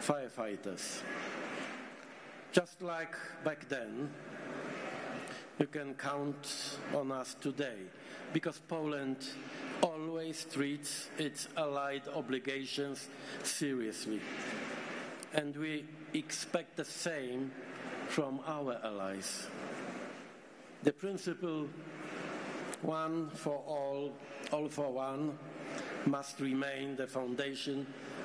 firefighters. Just like back then, you can count on us today, because Poland always treats its allied obligations seriously. And we expect the same from our allies. The principle, one for all for one, must remain the foundation